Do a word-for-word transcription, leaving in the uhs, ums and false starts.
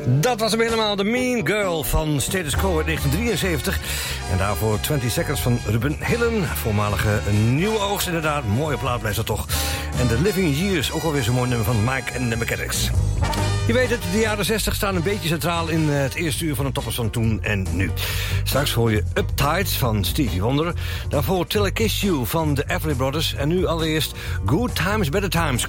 Dat was hem helemaal, de Mean Girl van Status Quo uit negentien drieënzeventig. En daarvoor twintig Seconds van Ruben Hillen. Voormalige Nieuwe Oogst, inderdaad. Mooie plaat blijft dat toch. En The Living Years, ook alweer zo'n mooi nummer van Mike and the Mechanics. Je weet het, de jaren zestig staan een beetje centraal in het eerste uur van de toppers van toen en nu. Straks hoor je Uptight van Stevie Wonder. Daarvoor Till I Kiss You van de Everly Brothers. En nu allereerst Good Times, Better Times.